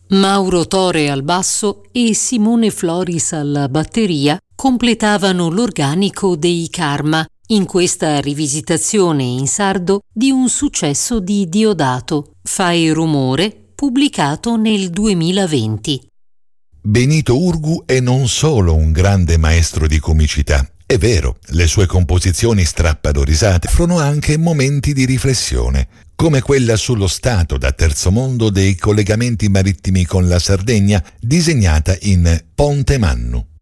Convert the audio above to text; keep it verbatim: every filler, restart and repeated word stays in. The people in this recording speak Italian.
Mauro Tore al basso e Simone Floris alla batteria completavano l'organico dei Karma in questa rivisitazione in sardo di un successo di Diodato, Fai rumore, pubblicato nel duemilaventi. Benito Urgu è non solo un grande maestro di comicità. È vero, le sue composizioni strappano risate, offrono anche momenti di riflessione, come quella sullo stato da terzo mondo dei collegamenti marittimi con la Sardegna, disegnata in Ponte Mannu.